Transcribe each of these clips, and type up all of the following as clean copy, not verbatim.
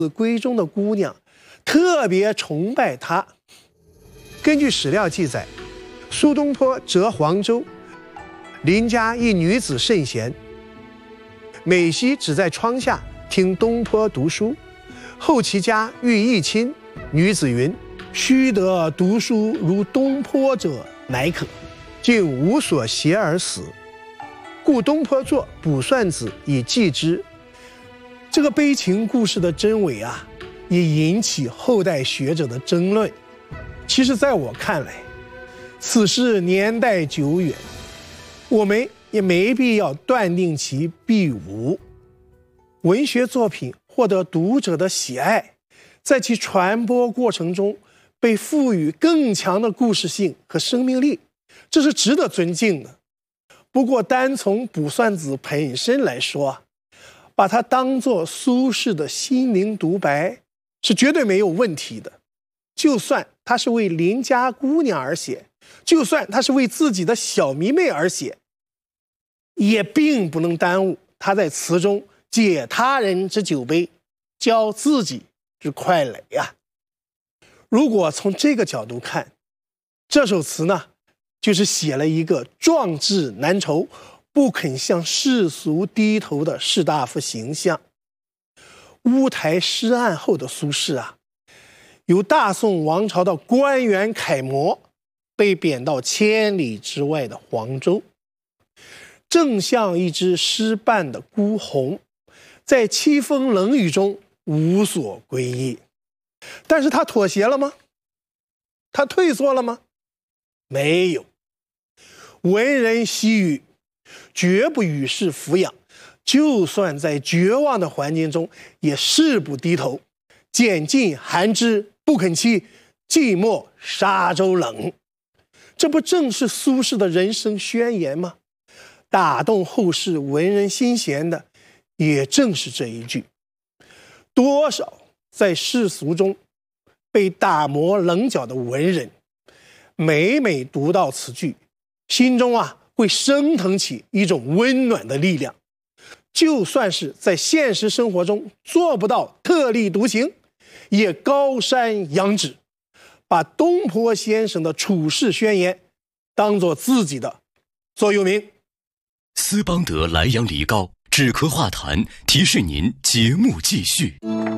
闺中的姑娘特别崇拜他。根据史料记载，苏东坡谪黄州，邻家一女子甚贤，每夕只在窗下听东坡读书。后其家欲议亲，女子云：须得读书如东坡者乃可，竟无所携而死。故东坡作《卜算子》以记之。这个悲情故事的真伪啊，也引起后代学者的争论。其实在我看来，此事年代久远，我们也没必要断定其必无。文学作品获得读者的喜爱，在其传播过程中被赋予更强的故事性和生命力，这是值得尊敬的。不过单从《卜算子》本身来说，把它当作苏轼的心灵独白是绝对没有问题的。就算他是为邻家姑娘而写，就算他是为自己的小迷妹而写，也并不能耽误他在词中解他人之酒杯，浇自己之快垒啊。如果从这个角度看，这首词呢，就是写了一个壮志难酬、不肯向世俗低头的士大夫形象。乌台诗案后的苏轼啊，由大宋王朝的官员楷模，被贬到千里之外的黄州，正像一只失伴的孤鸿，在凄风冷雨中无所归依。但是他妥协了吗？他退缩了吗？没有。文人惜语，绝不与世俯仰，就算在绝望的环境中，也誓不低头。拣尽寒枝不肯栖，寂寞沙洲冷。这不正是苏轼的人生宣言吗？打动后世文人心弦的，也正是这一句。多少在世俗中被打磨棱角的文人，每每读到此句，心中会升腾起一种温暖的力量。就算是在现实生活中做不到特立独行，也高山仰止，把东坡先生的处世宣言当作自己的座右铭。 斯邦德莱阳梨膏止咳化痰，提示您节目继续。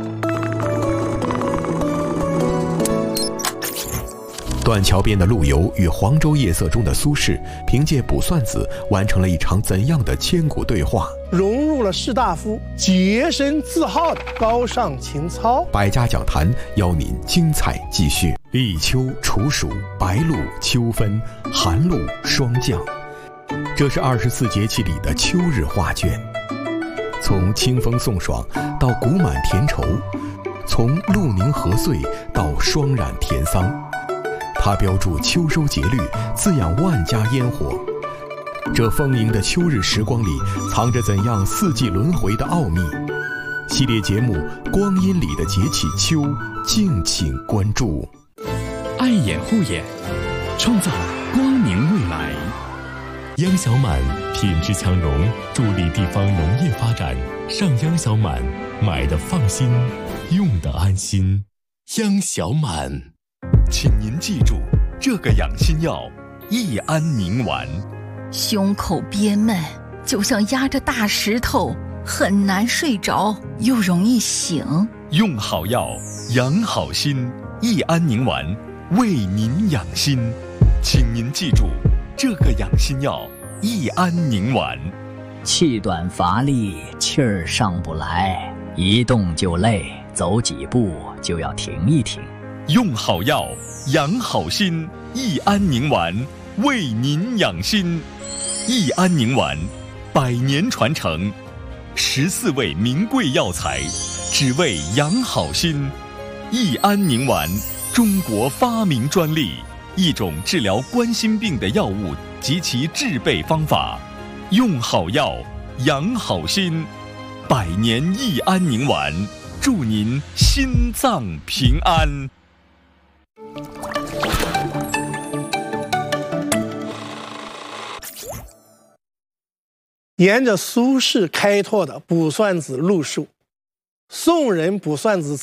断桥边的陆游与黄州夜色中的苏轼，凭借《卜算子》完成了一场怎样的千古对话？ 融入了士大夫洁身自好的高尚情操。 百家讲坛邀您精彩继续。立秋、处暑、白露、秋分、寒露、霜降，这是24节气里的秋日画卷。从清风送爽到谷满田畴，从露凝河碎到霜染田桑，它标注秋收节律，滋养万家烟火。这丰盈的秋日时光里，藏着怎样四季轮回的奥秘？系列节目《光阴里的节气秋》，敬请关注。 爱眼护眼，创造光明未来。央小满品质强农，助力地方农业发展。上央小满，买的放心，用的安心。央小满， 请您记住这个养心药：益安宁丸。 胸口憋闷，就像压着大石头，很难睡着，又容易醒。 用好药，养好心。益安宁丸，为您养心。请您记住这个养心药：益安宁丸。 气短乏力，气儿上不来，一动就累，走几步就要停一停。 用好药，养好心。益安宁丸，为您养心。益安宁丸，100年传承，14味名贵药材，只为养好心。益安宁丸，中国发明专利，一种治疗冠心病的药物及其制备方法。用好药，养好心。100年益安宁丸，祝您心脏平安。 沿着苏轼开拓的卜算子路数， 宋人卜算子